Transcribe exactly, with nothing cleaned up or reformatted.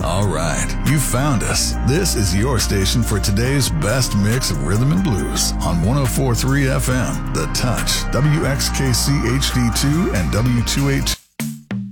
All right, you found us. This is your station for today's best mix of rhythm and blues on one oh four point three F M, The Touch, W X K C H D two, and W two H